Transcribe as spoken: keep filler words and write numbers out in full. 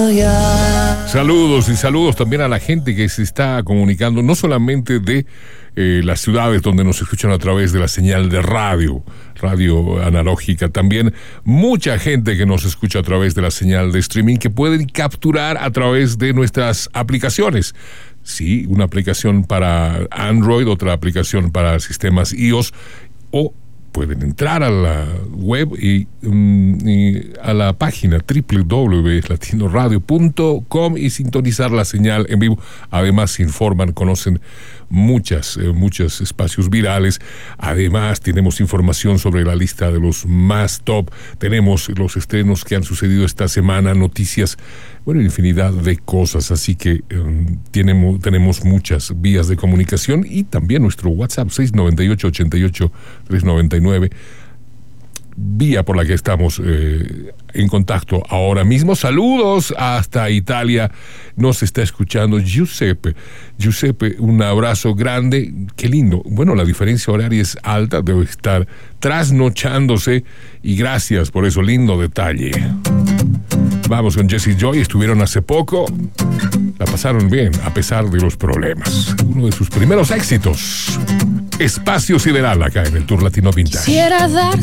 ya. Saludos y saludos también a la gente que se está comunicando, no solamente de eh, las ciudades donde nos escuchan a través de la señal de radio, radio analógica, también mucha gente que nos escucha a través de la señal de streaming que pueden capturar a través de nuestras aplicaciones. Sí, una aplicación para Android, otra aplicación para sistemas iOS, o pueden entrar a la web y, um, y a la página doble u doble u doble u punto latino radio punto com y sintonizar la señal en vivo. Además, se informan, conocen muchas, eh, muchos espacios virales. Además, tenemos información sobre la lista de los más top. Tenemos los estrenos que han sucedido esta semana, noticias, bueno, infinidad de cosas. Así que um, tenemos, tenemos muchas vías de comunicación y también nuestro WhatsApp seis nueve ocho, ocho ocho, tres nueve nueve, vía por la que estamos eh, en contacto ahora mismo. Saludos hasta Italia, nos está escuchando Giuseppe. Giuseppe, un abrazo grande, qué lindo. Bueno, la diferencia horaria es alta, debe estar trasnochándose y gracias por eso, lindo detalle. Vamos con Jesse Joy, estuvieron hace poco, la pasaron bien a pesar de los problemas. Uno de sus primeros éxitos, Espacio Sideral, acá en el Tour Latino Vintage. Quisiera dar